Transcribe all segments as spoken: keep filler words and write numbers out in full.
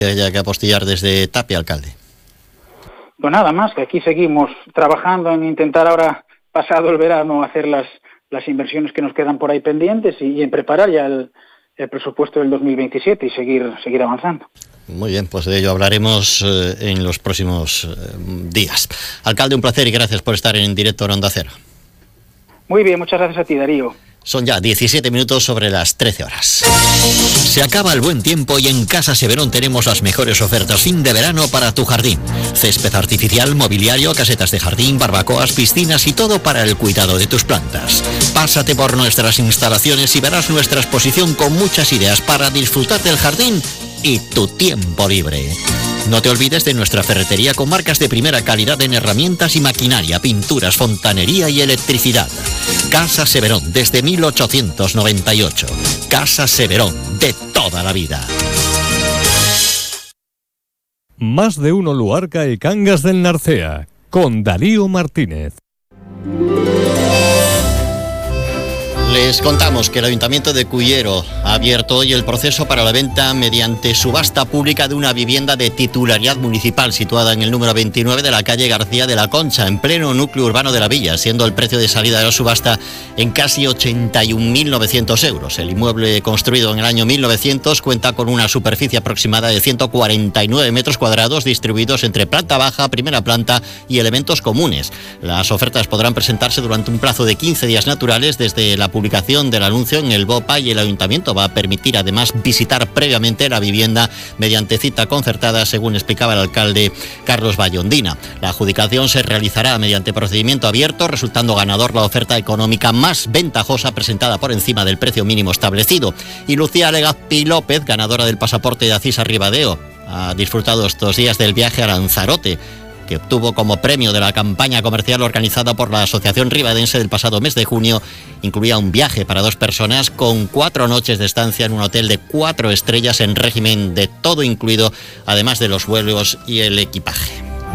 haya que apostillar desde Tapia, alcalde. Pues nada más, que aquí seguimos trabajando en intentar ahora, pasado el verano, hacer las, las inversiones que nos quedan por ahí pendientes y, y en preparar ya el, el presupuesto del dos mil veintisiete y seguir, seguir avanzando. Muy bien, pues de ello hablaremos eh, en los próximos eh, días. Alcalde, un placer y gracias por estar en directo en Onda Cero. Muy bien, muchas gracias a ti, Darío. Son ya diecisiete minutos sobre las trece horas. Se acaba el buen tiempo y en Casa Severón tenemos las mejores ofertas fin de verano para tu jardín. Césped artificial, mobiliario, casetas de jardín, barbacoas, piscinas y todo para el cuidado de tus plantas. Pásate por nuestras instalaciones y verás nuestra exposición con muchas ideas para disfrutar del jardín y tu tiempo libre. No te olvides de nuestra ferretería con marcas de primera calidad en herramientas y maquinaria, pinturas, fontanería y electricidad. Casa Severón, desde mil ochocientos noventa y ocho. Casa Severón, de toda la vida. Más de uno Luarca y Cangas del Narcea, con Darío Martínez. Les contamos que el Ayuntamiento de Cullero ha abierto hoy el proceso para la venta mediante subasta pública de una vivienda de titularidad municipal situada en el número veintinueve de la calle García de la Concha, en pleno núcleo urbano de la villa, siendo el precio de salida de la subasta en casi ochenta y un mil novecientos euros. El inmueble, construido en el año mil novecientos, cuenta con una superficie aproximada de ciento cuarenta y nueve metros cuadrados distribuidos entre planta baja, primera planta y elementos comunes. Las ofertas podrán presentarse durante un plazo de quince días naturales desde la publicación del anuncio en el BOPA, y el Ayuntamiento va a permitir además visitar previamente la vivienda mediante cita concertada, según explicaba el alcalde Carlos Bayondina. La adjudicación se realizará mediante procedimiento abierto, resultando ganador la oferta económica más ventajosa presentada por encima del precio mínimo establecido. Y Lucía Legazpi López, ganadora del pasaporte de Acís a Ribadeo, ha disfrutado estos días del viaje a Lanzarote, que obtuvo como premio de la campaña comercial organizada por la Asociación Ribadense del pasado mes de junio. Incluía un viaje para dos personas con cuatro noches de estancia en un hotel de cuatro estrellas en régimen de todo incluido, además de los vuelos y el equipaje.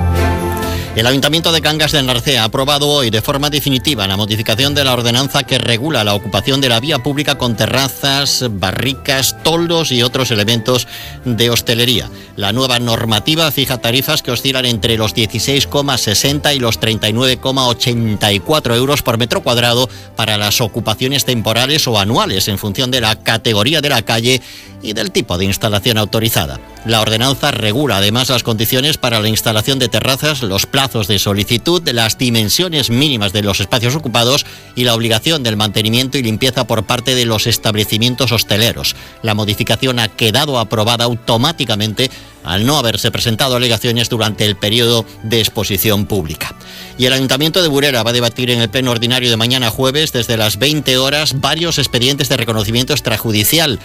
El Ayuntamiento de Cangas del Narcea ha aprobado hoy de forma definitiva la modificación de la ordenanza que regula la ocupación de la vía pública con terrazas, barricas, toldos y otros elementos de hostelería. La nueva normativa fija tarifas que oscilan entre los dieciséis coma sesenta y los treinta y nueve coma ochenta y cuatro euros por metro cuadrado para las ocupaciones temporales o anuales, en función de la categoría de la calle y del tipo de instalación autorizada. La ordenanza regula además las condiciones para la instalación de terrazas, los plazos de solicitud, de las dimensiones mínimas de los espacios ocupados y la obligación del mantenimiento y limpieza por parte de los establecimientos hosteleros. La modificación ha quedado aprobada automáticamente al no haberse presentado alegaciones durante el periodo de exposición pública. Y el Ayuntamiento de Burela va a debatir en el pleno ordinario de mañana jueves, desde las veinte horas, varios expedientes de reconocimiento extrajudicial,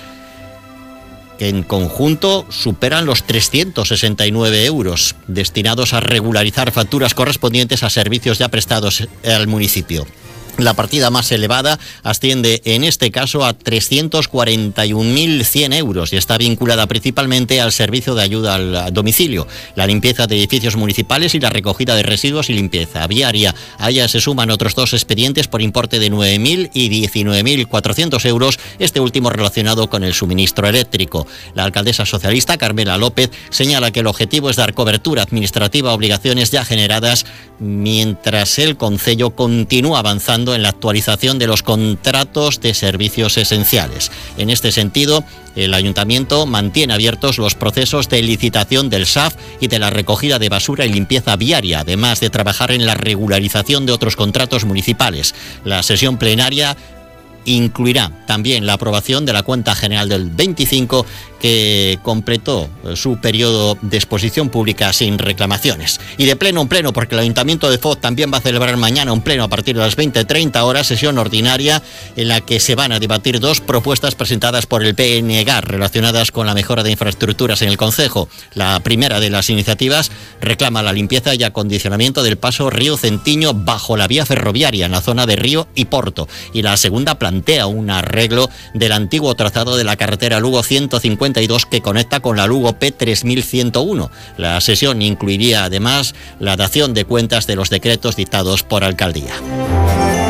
que en conjunto superan los trescientos sesenta y nueve euros, destinados a regularizar facturas correspondientes a servicios ya prestados al municipio. La partida más elevada asciende en este caso a trescientos cuarenta y un mil cien euros y está vinculada principalmente al servicio de ayuda al domicilio, la limpieza de edificios municipales y la recogida de residuos y limpieza viaria. A ella se suman otros dos expedientes por importe de nueve mil y diecinueve mil cuatrocientos euros, este último relacionado con el suministro eléctrico. La alcaldesa socialista Carmela López señala que el objetivo es dar cobertura administrativa a obligaciones ya generadas, mientras el concello continúa avanzando en la actualización de los contratos de servicios esenciales. En este sentido, el Ayuntamiento mantiene abiertos los procesos de licitación del S A F y de la recogida de basura y limpieza viaria, además de trabajar en la regularización de otros contratos municipales. La sesión plenaria incluirá también la aprobación de la cuenta general del veinticinco, que completó su periodo de exposición pública sin reclamaciones. Y de pleno en pleno, porque el Ayuntamiento de Foz también va a celebrar mañana un pleno a partir de las veinte treinta horas, sesión ordinaria en la que se van a debatir dos propuestas presentadas por el P N G relacionadas con la mejora de infraestructuras en el concejo. La primera de las iniciativas reclama la limpieza y acondicionamiento del paso Río Centiño bajo la vía ferroviaria en la zona de Río y Porto, y la segunda plantea un arreglo del antiguo trazado de la carretera Lugo ciento cincuenta y dos que conecta con la Lugo P tres mil ciento uno. La sesión incluiría además la dación de cuentas de los decretos dictados por alcaldía.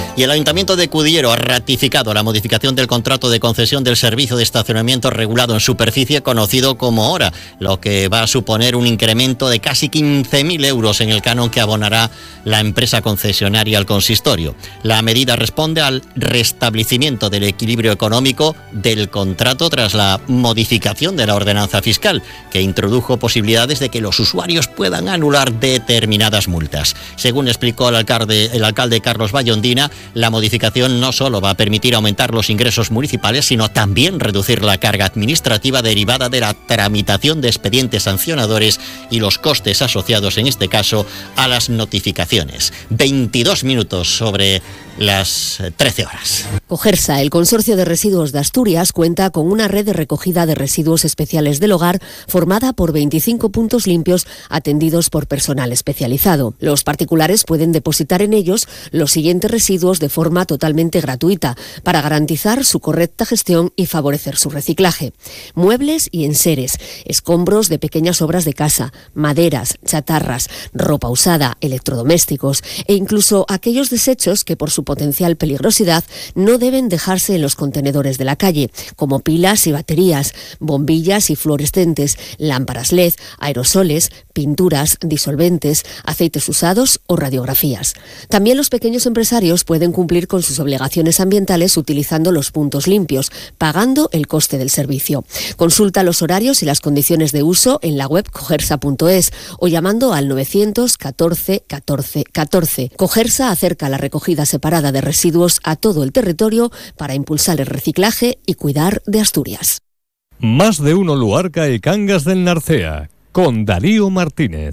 Y el Ayuntamiento de Cudillero ha ratificado la modificación del contrato de concesión del servicio de estacionamiento regulado en superficie conocido como Hora, lo que va a suponer un incremento de casi quince mil euros en el canon que abonará la empresa concesionaria al consistorio. La medida responde al restablecimiento del equilibrio económico del contrato tras la modificación de la ordenanza fiscal, que introdujo posibilidades de que los usuarios puedan anular determinadas multas. Según explicó el alcalde, el alcalde Carlos Bayondina, la modificación no solo va a permitir aumentar los ingresos municipales, sino también reducir la carga administrativa derivada de la tramitación de expedientes sancionadores y los costes asociados, en este caso, a las notificaciones. veintidós minutos sobre las trece horas. Cogersa, el Consorcio de Residuos de Asturias, cuenta con una red de recogida de residuos especiales del hogar formada por veinticinco puntos limpios atendidos por personal especializado. Los particulares pueden depositar en ellos los siguientes residuos de forma totalmente gratuita para garantizar su correcta gestión y favorecer su reciclaje. Muebles y enseres, escombros de pequeñas obras de casa, maderas, chatarras, ropa usada, electrodomésticos e incluso aquellos desechos que por su potencial peligrosidad no deben dejarse en los contenedores de la calle, como pilas y baterías, bombillas y fluorescentes, lámparas L E D, aerosoles, pinturas, disolventes, aceites usados o radiografías. También los pequeños empresarios pueden cumplir con sus obligaciones ambientales utilizando los puntos limpios, pagando el coste del servicio. Consulta los horarios y las condiciones de uso en la web cogersa punto es o llamando al novecientos catorce catorce catorce. Cogersa acerca la recogida separada de residuos a todo el territorio para impulsar el reciclaje y cuidar de Asturias. Más de uno Luarca y Cangas del Narcea, con Darío Martínez.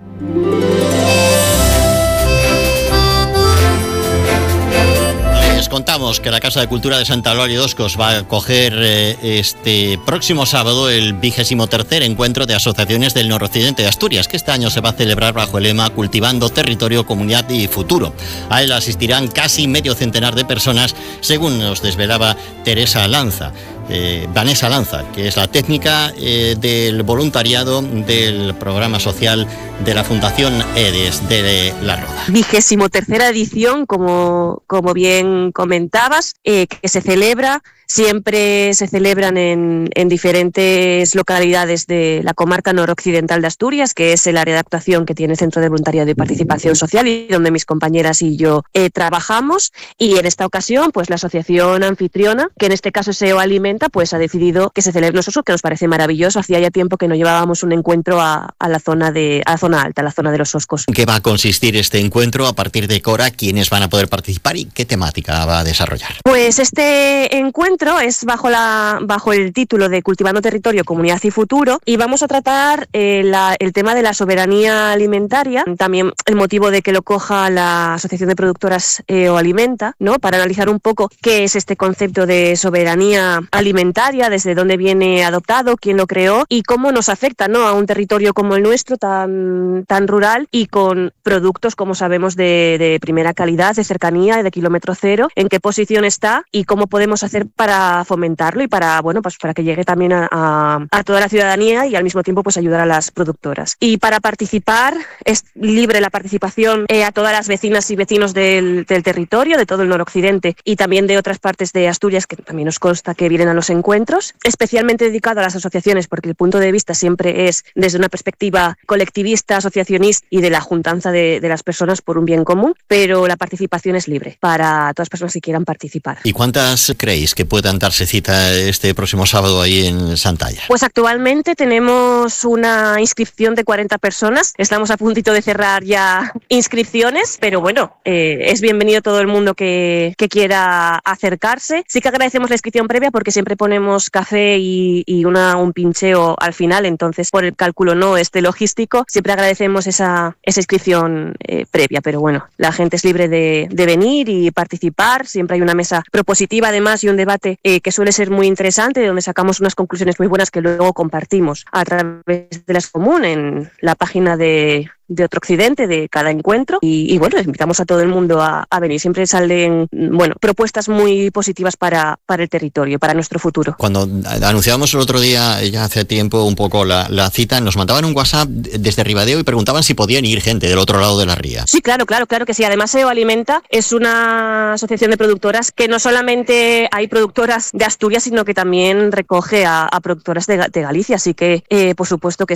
Les contamos que la Casa de Cultura de Santa Eulalia de Oscos va a acoger eh, este próximo sábado el vigésimo tercer encuentro de asociaciones del noroccidente de Asturias, que este año se va a celebrar bajo el lema Cultivando Territorio, Comunidad y Futuro. A él asistirán casi medio centenar de personas, según nos desvelaba Teresa Lanza. Eh, Vanessa Lanza, que es la técnica eh, del voluntariado del programa social de la Fundación EDES de La Roda. Vigésimo tercera edición, como, como bien comentabas, eh, que se celebra. Siempre se celebran en, en diferentes localidades de la comarca noroccidental de Asturias, que es el área de actuación que tiene el Centro de Voluntariado y Participación Social y donde mis compañeras y yo eh, trabajamos. Y en esta ocasión, pues la asociación anfitriona, que en este caso es E O Alimenta, pues ha decidido que se celebre nosotros, que nos parece maravilloso. Hacía ya tiempo que no llevábamos un encuentro a, a la zona de a la zona alta, a la zona de los Oscos. ¿En qué va a consistir este encuentro? A partir de Cora, ¿quiénes van a poder participar y qué temática va a desarrollar? Pues este encuentro es bajo la bajo el título de Cultivando Territorio, Comunidad y Futuro, y vamos a tratar eh, la, el tema de la soberanía alimentaria, también el motivo de que lo coja la Asociación de Productoras E O Alimenta, ¿no? Para analizar un poco qué es este concepto de soberanía alimentaria, desde dónde viene adoptado, quién lo creó y cómo nos afecta, ¿no? A un territorio como el nuestro, tan, tan rural y con productos, como sabemos, de, de primera calidad, de cercanía, de kilómetro cero, en qué posición está y cómo podemos hacer para para fomentarlo y para, bueno, pues para que llegue también a, a, a toda la ciudadanía y al mismo tiempo pues ayudar a las productoras. Y para participar, es libre la participación eh, a todas las vecinas y vecinos del, del territorio, de todo el noroccidente y también de otras partes de Asturias, que también nos consta que vienen a los encuentros, especialmente dedicado a las asociaciones, porque el punto de vista siempre es desde una perspectiva colectivista, asociacionista y de la juntanza de, de las personas por un bien común, pero la participación es libre para todas las personas que quieran participar. ¿Y cuántas creéis que puedan darse cita este próximo sábado ahí en Santalla? Pues actualmente tenemos una inscripción de cuarenta personas. Estamos a puntito de cerrar ya inscripciones, pero bueno, eh, es bienvenido todo el mundo que, que quiera acercarse. Sí que agradecemos la inscripción previa porque siempre ponemos café y, y una, un pincheo al final, entonces por el cálculo no este logístico, siempre agradecemos esa, esa inscripción eh, previa, pero bueno, la gente es libre de, de venir y participar. Siempre hay una mesa propositiva además y un debate Eh, que suele ser muy interesante, de donde sacamos unas conclusiones muy buenas que luego compartimos a través de las común en la página de de otro occidente de cada encuentro y, y bueno, invitamos a todo el mundo a, a venir. Siempre salen, bueno, propuestas muy positivas para, para el territorio, para nuestro futuro. Cuando anunciábamos el otro día, ya hace tiempo, un poco la, la cita, nos mandaban un WhatsApp desde Ribadeo y preguntaban si podían ir gente del otro lado de la ría. Sí, claro, claro, claro que sí. Además, E O Alimenta es una asociación de productoras que no solamente hay productoras de Asturias, sino que también recoge a, a productoras de, de Galicia. Así que, eh, por supuesto que